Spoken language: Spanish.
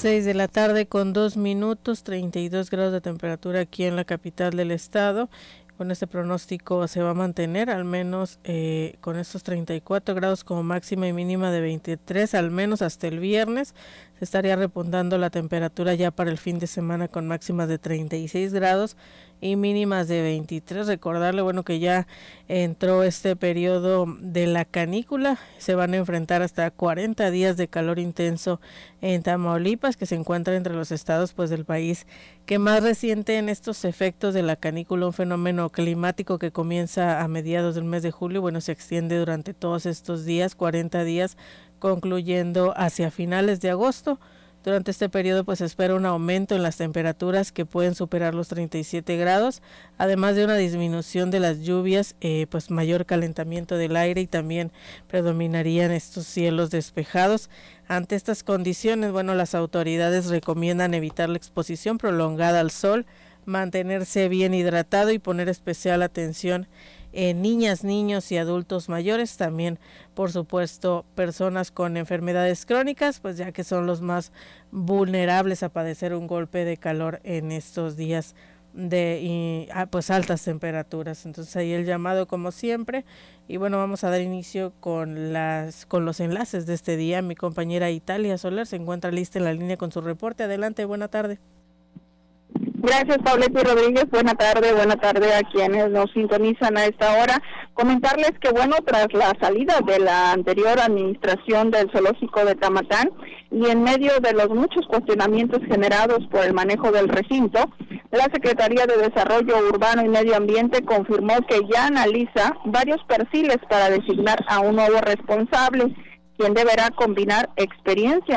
6:02 p.m, 32 grados de temperatura aquí en la capital del estado. Con este pronóstico se va a mantener al menos con estos 34 grados como máxima y mínima de 23, al menos hasta el viernes. Se estaría repuntando la temperatura ya para el fin de semana con máximas de 36 grados y mínimas de 23. Recordarle, bueno, que ya entró este periodo de la canícula. Se van a enfrentar hasta 40 días de calor intenso en Tamaulipas, que se encuentra entre los estados pues del país que más resiente en estos efectos de la canícula, un fenómeno climático que comienza a mediados del mes de julio, bueno, se extiende durante todos estos días, 40 días, concluyendo hacia finales de agosto. Durante este periodo pues se espera un aumento en las temperaturas que pueden superar los 37 grados, además de una disminución de las lluvias, pues mayor calentamiento del aire y también predominarían estos cielos despejados. Ante estas condiciones, bueno, las autoridades recomiendan evitar la exposición prolongada al sol, mantenerse bien hidratado y poner especial atención en niñas, niños y adultos mayores, también por supuesto personas con enfermedades crónicas, pues ya que son los más vulnerables a padecer un golpe de calor en estos días de pues altas temperaturas. Entonces ahí el llamado como siempre, y bueno, vamos a dar inicio con los enlaces de este día. Mi compañera Italia Soler se encuentra lista en la línea con su reporte. Adelante, buena tarde. Gracias, Pauleta Rodríguez. Buena tarde a quienes nos sintonizan a esta hora. Comentarles que, bueno, tras la salida de la anterior administración del zoológico de Tamatán y en medio de los muchos cuestionamientos generados por el manejo del recinto, la Secretaría de Desarrollo Urbano y Medio Ambiente confirmó que ya analiza varios perfiles para designar a un nuevo responsable, quien deberá combinar experiencia